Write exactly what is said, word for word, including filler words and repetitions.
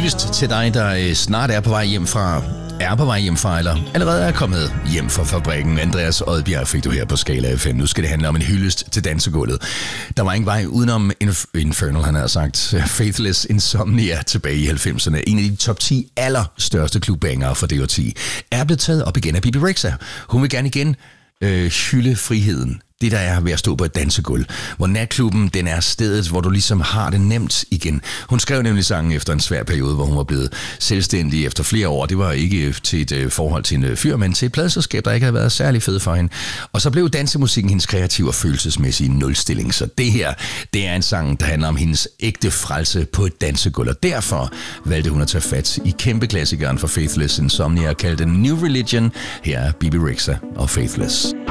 hyldest til dig, der snart er på vej hjem fra, er på vej hjem fra, eller allerede er kommet hjem fra fabrikken. Andreas Odbjerg fik du her på Skala F M. Nu skal det handle om en hyldest til dansegulvet. Der var ingen vej udenom Inf- Infernal, han har sagt. Faithless Insomnia tilbage i halvfemserne. En af de top ti allerstørste klubbanger for det årti. Er blevet taget op igen af Bebe Rexha. Hun vil gerne igen øh, hylde friheden. Det, der er ved at stå på et dansegulv, hvor natklubben, den er stedet, hvor du ligesom har det nemt igen. Hun skrev nemlig sangen efter en svær periode, hvor hun var blevet selvstændig efter flere år. Det var ikke til et uh, forhold til en uh, fyr, men til et pladeselskab, der ikke havde været særlig fed for hende. Og så blev dansemusikken hendes kreative og følelsesmæssige nulstilling. Så det her, det er en sang, der handler om hendes ægte frelse på et dansegulv. Og derfor valgte hun at tage fat i kæmpe klassikeren for Faithless Insomnia, kaldt den New Religion. Her er Bebe Rexha og Faithless.